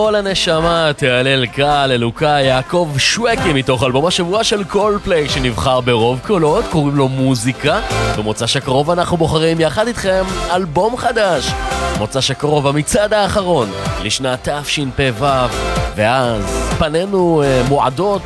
כל הנשמה תהלל קהל אלוקה יעקב שווקי מתוך אלבום השבוע של קולפליי שנבחר ברוב קולות, קוראים לו מוזיקה. במוצא שקרוב אנחנו בוחרים יחד איתכם אלבום חדש. מוצא שקרוב המצעד האחרון לשנת תשפ"ו, ואז פנינו מועדות